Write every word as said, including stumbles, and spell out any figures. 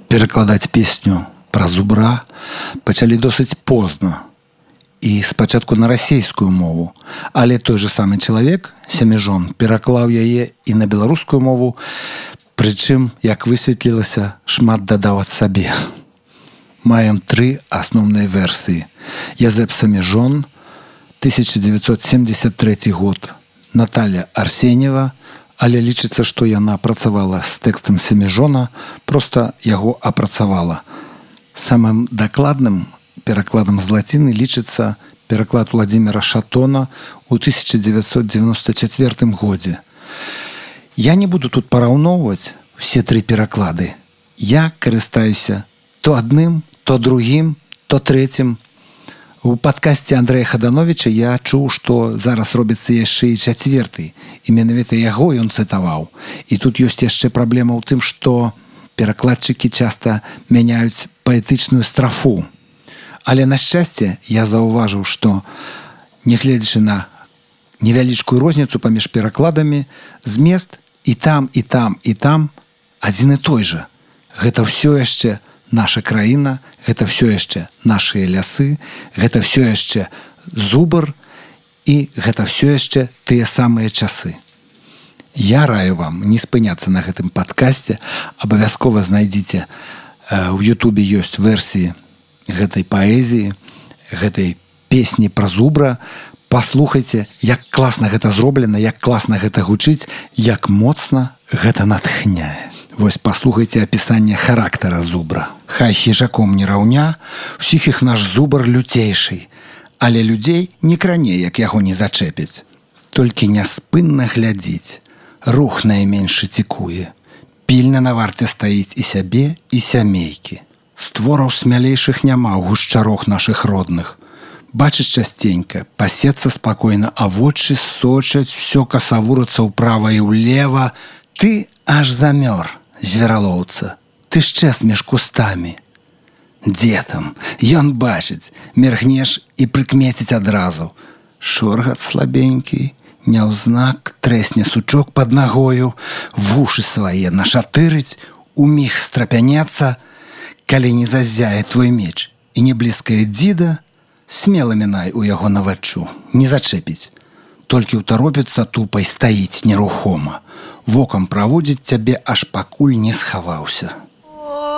перакладаць песню пра зубра пачалі досыць позна і спачатку на расейскую мову, але той же самы чалавек, Семежон, пераклаў яе і на беларускую мову, прычым, як высветлілася, шмат дадаў ад сабе. Маем тры асноўныя версіі. Язэп Семежон, тысяча девятьсот семьдесят третий год, Наталья Арсеньева, але лічыцца, што яна працавала з тэкстам Семежона, проста яго апрацавала. Самым дакладным перакладам з лаціны лічыцца пераклад Владимира Шатона ў тысяча девятьсот девяносто четвёртым годзе. Я не буду тут параўноўваць все тры пераклады. Я карыстаюся то адным, то другім, то трэцім. У падкасце Андрэя Хадановича я чуў, што зараз робіцца яшчэ і чацвёрты, і менавіта яго ён цытаваў. І тут ёсць яшчэ праблема ў тым, што перакладчыкі часта мяняюць паэтычную страфу. Але, на шчасце, я заўважыў, што, нягледзячы на невялічкую розніцу паміж перакладамі, змест і там, і там, і там адзін і той жа. Гэта ўсё яшчэ наша краіна, гэта ўсё яшчэ нашыя лясы, гэта ўсё яшчэ зубр і гэта ўсё яшчэ тыя самыя часы. Я раю вам не спыняцца на гэтым падкасце, абавязкова знайдзіце. У Ютубе ёсць версіі гэтай паэзіі, гэтай песні пра зубра. Паслухайце, як класна гэта зроблена, як класна гэта гучыць, як моцна гэта натхняе. Вось паслухайце апісанне характара зубра. Хай хіжаком не раўня, усіх іх наш зубр люцейший, але людзей не кране, як яго не зачэпіць. Толькі няспынна глядзіць, рух найменшы цікуе, пільна на варце стаіць і сябе, і сямейкі. Створаў смялейшых няма ў гушчарох нашых родных. Бачыць часценька, пасецца спакойна, а вочы сочаць, усё касавурацца ўправа і ўлева. Ты аж замёр, звералоўца, ты шчэс між кустамі. Дзе там? Ён бачыць, міргнеш і прыкмеціць адразу. Шоргат слабенькі, няўзнак трэсне сучок пад нагою, вушы свае нашатырыць, уміг страпянецца. Калі не зазяе твой меч і не блізкая дзіда, смела мінай у яго наваччу, не зачэпіць. Толькі ўтаропіцца тупай стаіць нерухома, вокам праводзіць цябе, аж пакуль не схаваўся.